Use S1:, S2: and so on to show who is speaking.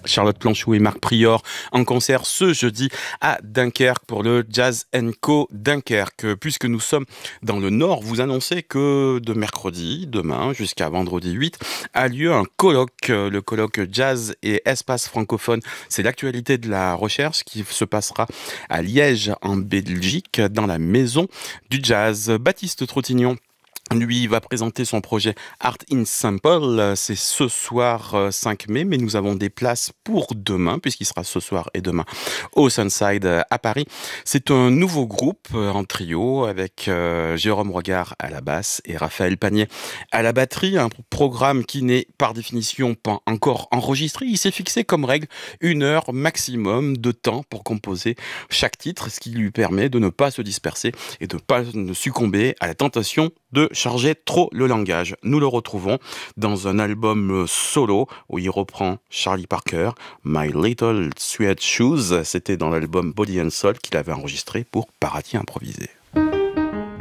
S1: Charlotte Planchou et Marc Prior en concert ce jeudi à Dunkerque pour le Jazz Co Dunkerque. Puisque nous sommes dans le Nord, vous annoncez que de mercredi, demain jusqu'à vendredi 8, a lieu un colloque, le colloque Jazz et Espace francophone. C'est l'actualité de la recherche qui se passera à Liège en Belgique dans la maison du jazz. Baptiste Trottignon, lui, va présenter son projet Art in Sample. C'est ce soir 5 mai, mais nous avons des places pour demain, puisqu'il sera ce soir et demain au Sunside à Paris. C'est un nouveau groupe en trio avec Jérôme Regard à la basse et Raphaël Panier à la batterie. Un programme qui n'est par définition pas encore enregistré. Il s'est fixé comme règle 1 heure maximum de temps pour composer chaque titre, ce qui lui permet de ne pas se disperser et de ne pas succomber à la tentation de charger trop le langage. Nous le retrouvons dans un album solo où il reprend Charlie Parker, My Little Suede Shoes. C'était dans l'album Body and Soul qu'il avait enregistré pour Paradis Improvisé.